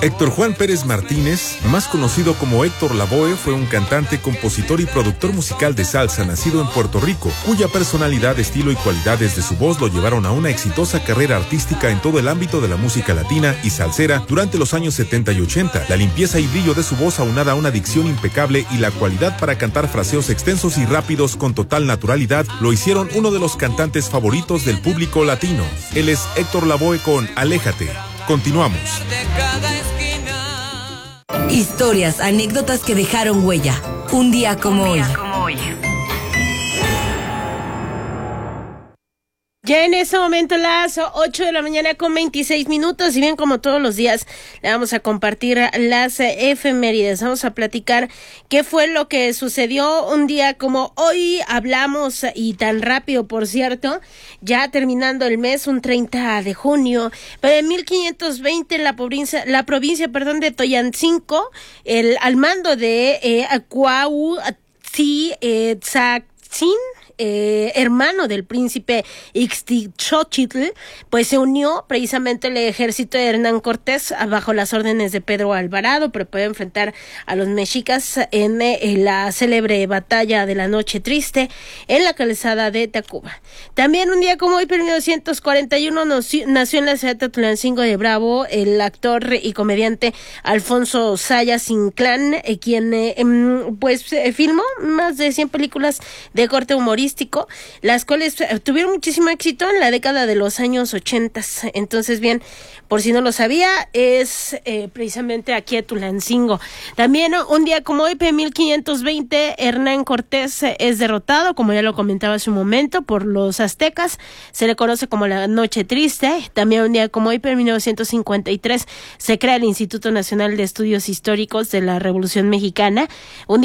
Héctor Juan Pérez Martínez, más conocido como Héctor Lavoe, fue un cantante, compositor y productor musical de salsa nacido en Puerto Rico, cuya personalidad, estilo y cualidades de su voz lo llevaron a una exitosa carrera artística en todo el ámbito de la música latina y salsera durante los años 70 y 80. La limpieza y brillo de su voz, aunada a una dicción impecable y la cualidad para cantar fraseos extensos y rápidos con total naturalidad, lo hicieron uno de los cantantes favoritos del público latino. Él es Héctor Lavoe con Aléjate. Continuamos. Historias, anécdotas que dejaron huella. Un día como hoy. Ya en este momento las 8 de la mañana con 26 minutos, y bien como todos los días le vamos a compartir las efemérides. Vamos a platicar qué fue lo que sucedió un día como hoy. Hablamos, y tan rápido por cierto, ya terminando el mes, un 30 de junio, pero en 1520 la provincia de Toyancingo, al mando de Cuauhtémoc, hermano del príncipe Ixtlilxóchitl, pues se unió precisamente el ejército de Hernán Cortés bajo las órdenes de Pedro Alvarado, pero puede enfrentar a los mexicas en la célebre batalla de la Noche Triste en la calzada de Tacuba. También un día como hoy, pero en 1941, nació en la ciudad de Tulancingo de Bravo el actor y comediante Alfonso Sayas Inclán, quien filmó más de 100 películas de corte humorístico, las cuales tuvieron muchísimo éxito en la década de los años 80. Entonces, bien, por si no lo sabía, es precisamente aquí a Tulancingo. También un día como hoy, en 1520, Hernán Cortés es derrotado, como ya lo comentaba hace un momento, por los aztecas. Se le conoce como la Noche Triste. También un día como hoy, en 1953, se crea el Instituto Nacional de Estudios Históricos de la Revolución Mexicana. Un